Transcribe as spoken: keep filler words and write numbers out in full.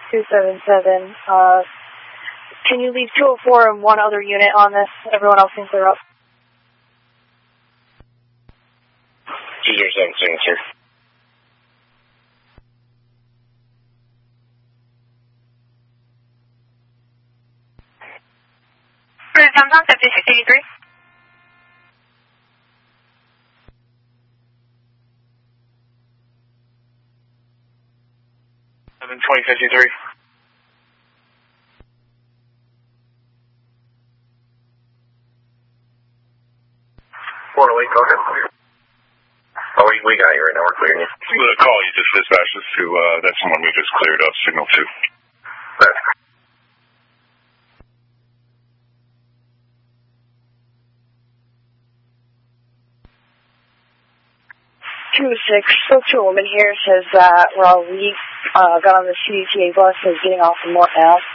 two seven seven. Uh, can you leave two oh four and one other unit on this? Everyone else can clear up. two zero seven, sir. Samsung seventy six eighty-three. seven twenty fifty-three. four oh eight, go ahead. Oh, we, we got you right now. We're clearing you. The call you just dispatched us to, uh, that's the one we just cleared up, signal two. That's two six, spoke to a woman here, says that, well, we uh, got on the C D T A bus, is getting off from Morton Ave.